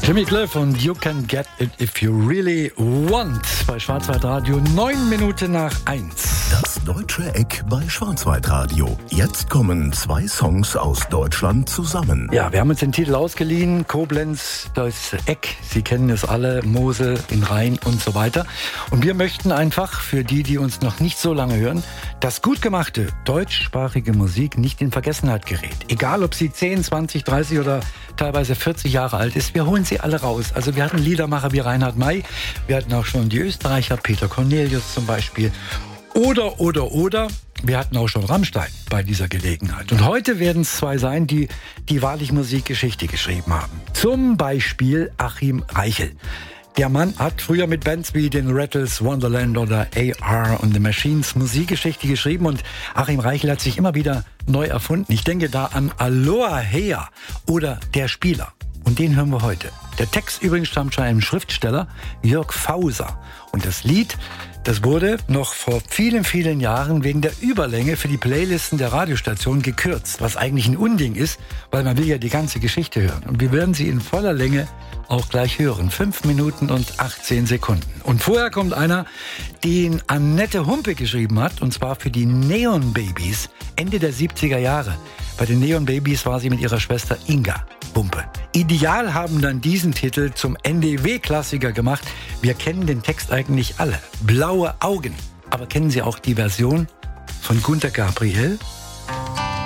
Jimmy Cliff und You Can Get It If You Really Want bei Schwarzwaldradio 1:09. Das deutsche Eck bei Schwarzwaldradio. Jetzt kommen 2 Songs aus Deutschland zusammen. Ja, wir haben uns den Titel ausgeliehen. Koblenz, das Eck. Sie kennen es alle, Mosel, in Rhein und so weiter. Und wir möchten einfach, für die uns noch nicht so lange hören, dass gut gemachte deutschsprachige Musik nicht in Vergessenheit gerät. Egal, ob sie 10, 20, 30 oder teilweise 40 Jahre alt ist, wir holen sie alle raus. Also wir hatten Liedermacher wie Reinhard May, wir hatten auch schon die Österreicher, Peter Cornelius zum Beispiel. Oder, wir hatten auch schon Rammstein bei dieser Gelegenheit. Und heute werden es 2 sein, die wahrlich Musikgeschichte geschrieben haben. Zum Beispiel Achim Reichel. Der Mann hat früher mit Bands wie den Rattles, Wonderland oder A.R. und The Machines Musikgeschichte geschrieben und Achim Reichel hat sich immer wieder neu erfunden. Ich denke da an Aloha Hea oder Der Spieler. Und den hören wir heute. Der Text übrigens stammt von einem Schriftsteller, Jörg Fauser. Und das Lied, das wurde noch vor vielen, vielen Jahren wegen der Überlänge für die Playlisten der Radiostation gekürzt. Was eigentlich ein Unding ist, weil man will ja die ganze Geschichte hören. Und wir werden sie in voller Länge auch gleich hören. 5 Minuten und 18 Sekunden. Und vorher kommt einer, den Annette Humpe geschrieben hat, und zwar für die Neon Babies Ende der 70er Jahre. Bei den Neon Babies war sie mit ihrer Schwester Inga Humpe. Ideal haben dann diesen Titel zum NDW-Klassiker gemacht. Wir kennen den Text eigentlich alle. Blaue Augen. Aber kennen Sie auch die Version von Gunter Gabriel?